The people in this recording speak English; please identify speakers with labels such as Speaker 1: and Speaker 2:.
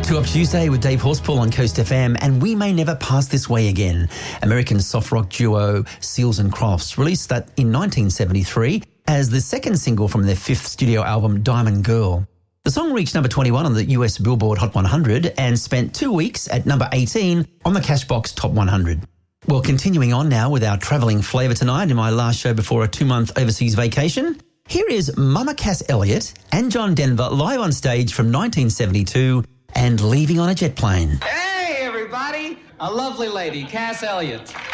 Speaker 1: to Up Tuesday with Dave Horspool on Coast FM, and We May Never Pass This Way Again. American soft rock duo Seals and Crofts released that in 1973 as the second single from their fifth studio album, Diamond Girl. The song reached number 21 on the US Billboard Hot 100 and spent 2 weeks at number 18 on the Cashbox Top 100. Well, continuing on now with our travelling flavour tonight in my last show before a 2-month overseas vacation, here is Mama Cass Elliot and John Denver live on stage from 1972 and Leaving on a Jet Plane.
Speaker 2: Hey, everybody! A lovely lady, Cass Elliot.